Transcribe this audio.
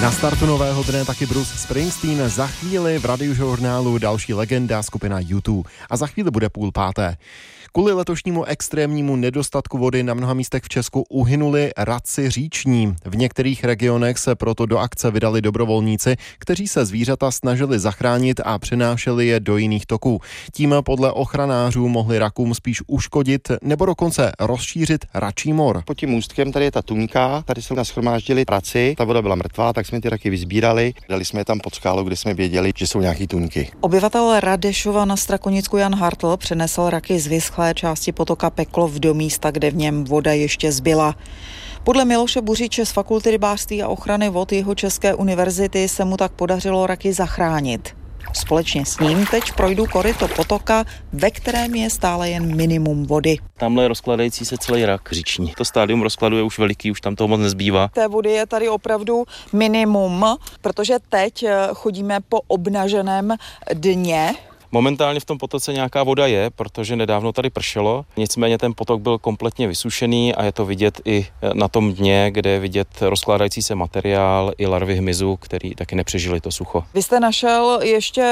Na startu nového dne taky Bruce Springsteen, za chvíli v Radiožurnálu další legenda skupina U2 a za chvíli bude 4:30. Kvůli letošnímu extrémnímu nedostatku vody na mnoha místech v Česku uhynuli raci říční. V některých regionech se proto do akce vydali dobrovolníci, kteří se zvířata snažili zachránit a přenášeli je do jiných toků. Tím podle ochranářů mohli rakům spíš uškodit nebo dokonce rozšířit račí mor. Pod tím můstkem tady je ta tůňka, tady se nashromáždili raci, ta voda byla mrtvá, tak jsme ty raky vysbírali, dali jsme je tam pod skálu, kde jsme věděli, že jsou nějaký tůňky. Obyvatel Radešova na Strakonicku Jan Hartl přenesl raky z vyschlé části potoka Peklov do místa, kde v něm voda ještě zbyla. Podle Miloše Buřiče z Fakulty rybářství a ochrany vod Jihočeské univerzity se mu tak podařilo raky zachránit. Společně s ním teď projdu koryto potoka, ve kterém je stále jen minimum vody. Tamhle je rozkladající se celý rak říční. To stádium rozkladu je už veliký, už tam toho moc nezbývá. Té vody je tady opravdu minimum, protože teď chodíme po obnaženém dně. Momentálně v tom potoce nějaká voda je, protože nedávno tady pršelo. Nicméně ten potok byl kompletně vysušený a je to vidět i na tom dně, kde je vidět rozkládající se materiál i larvy hmyzu, který taky nepřežili to sucho. Vy jste našel ještě